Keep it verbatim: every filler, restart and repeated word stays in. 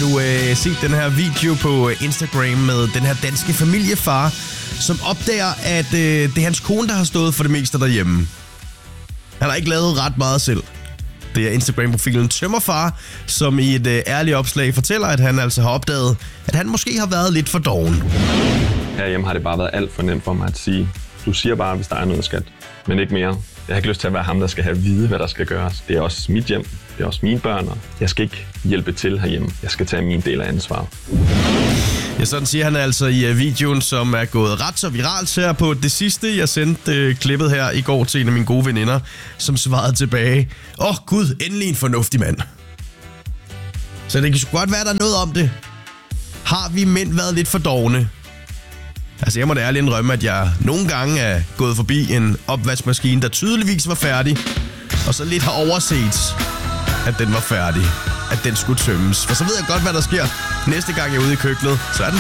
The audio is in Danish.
du øh, set den her video på Instagram med den her danske familiefar, som opdager, at øh, det er hans kone, der har stået for det meste derhjemme. Han har ikke lavet ret meget selv. Det er Instagram-profilen Tømmerfar, som i et øh, ærligt opslag fortæller, at han altså har opdaget, at han måske har været lidt for doven. Herhjemme har det bare været alt for nemt for mig at sige, du siger bare, hvis der er noget, skat, men ikke mere. Jeg har ikke lyst til at være ham, der skal have at vide, hvad der skal gøres. Det er også mit hjem, det er også mine børn, og jeg skal ikke hjælpe til herhjemme. Jeg skal tage min del af ansvaret. Ja, sådan siger han altså i videoen, som er gået ret så viralt her på det sidste. Jeg sendte øh, klippet her i går til en af mine gode veninder, som svarede tilbage. Åh oh, gud, endelig en fornuftig mand. Så det kan sgu godt være, der er noget om det. Har vi mænd været lidt for dovne? Altså, jeg må da ærligt indrømme, at jeg nogle gange er gået forbi en opvaskemaskine, der tydeligvis var færdig, og så lidt har overset, at den var færdig. At den skulle tømmes. For så ved jeg godt, hvad der sker næste gang jeg er ude i køkkenet. Så er den